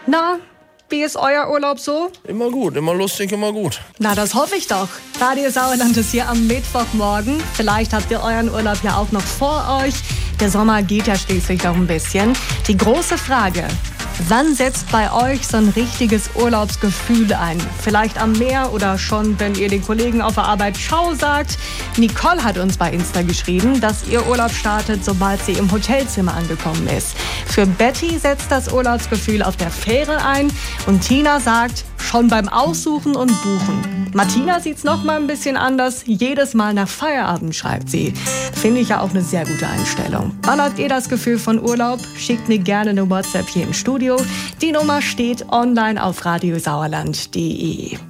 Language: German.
Na, wie ist euer Urlaub so? Immer gut, immer lustig, immer gut. Na, das hoffe ich doch. Radio Sauerland ist hier am Mittwochmorgen. Vielleicht habt ihr euren Urlaub ja auch noch vor euch. Der Sommer geht ja schließlich noch ein bisschen. Die große Frage: Wann setzt bei euch so ein richtiges Urlaubsgefühl ein? Vielleicht am Meer oder schon, wenn ihr den Kollegen auf der Arbeit Ciao sagt? Nicole hat uns bei Insta geschrieben, dass ihr Urlaub startet, sobald sie im Hotelzimmer angekommen ist. Für Betty setzt das Urlaubsgefühl auf der Fähre ein und Tina sagt, schon beim Aussuchen und Buchen. Martina sieht's noch mal ein bisschen anders. Jedes Mal nach Feierabend, schreibt sie. Finde ich ja auch eine sehr gute Einstellung. Wann habt ihr das Gefühl von Urlaub? Schickt mir gerne eine WhatsApp hier im Studio. Die Nummer steht online auf radiosauerland.de.